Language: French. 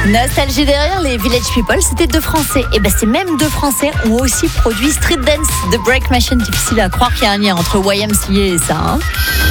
Nostalgie derrière les Village People, c'était deux Français. Et ces même deux Français ont aussi produit Street Dance de Break Machine. Difficile à croire qu'il y a un lien entre YMCA et ça.